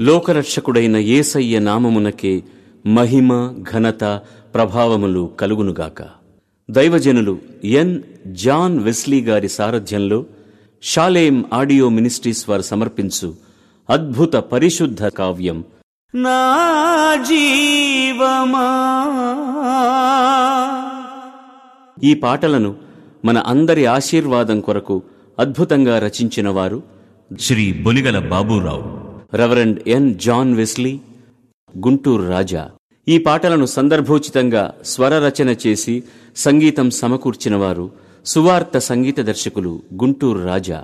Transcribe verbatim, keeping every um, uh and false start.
లోకరక్షకుడైన యేసయ్య నామమునకే మహిమ, ఘనత, ప్రభావములు కలుగునుగాక. దైవజనులు ఎన్ జాన్ వెస్లీ గారి సారథ్యంలో షాలేం ఆడియో మినిస్ట్రీస్ వారు సమర్పించు అద్భుత పరిశుద్ధ కావ్యం నా జీవమా. ఈ పాటలను మన అందరి ఆశీర్వాదం కొరకు అద్భుతంగా రచించిన వారు శ్రీ బొలిగల బాబూరావు, రెవరెండ్ ఎన్ జాన్ వెస్లీ, గుంటూరు రాజా. ఈ పాటలను సందర్భోచితంగా స్వర రచన చేసి సంగీతం సమకూర్చిన వారు సువార్త సంగీత దర్శకులు గుంటూరు రాజా.